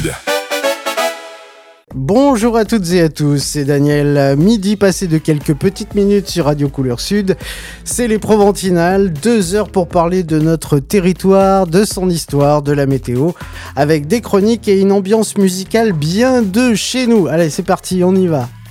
Sud. Bonjour à toutes et à tous, c'est Daniel. Midi passé de quelques petites minutes sur Radio Couleur Sud. C'est les Proventinales, 2 heures pour parler de notre territoire, de son histoire, de la météo, avec des chroniques et une ambiance musicale bien de chez nous. Allez, c'est parti, on y va.